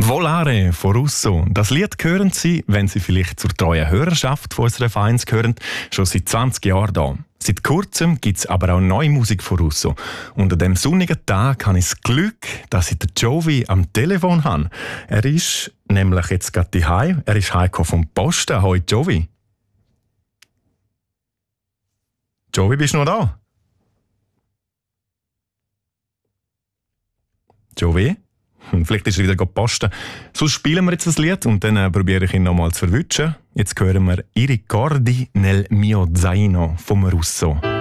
Volare von Russo. Das Lied hören Sie, wenn Sie vielleicht zur treuen Hörerschaft von unserer Vereins gehören, schon seit 20 Jahren da. Seit kurzem gibt es aber auch neue Musik von Russo. Und an diesem sonnigen Tag habe ich das Glück, dass ich den Jovi am Telefon habe. Er ist nämlich jetzt gerade daheim. Er ist heimgekommen vom Posten. Hoi Jovi. Jovi, bist du noch da? Jovi? Vielleicht ist er wieder posten. Sonst spielen wir jetzt das Lied und dann probiere ich ihn nochmal zu verwischen. Jetzt hören wir «I ricordi nel mio zaino» vom Russo.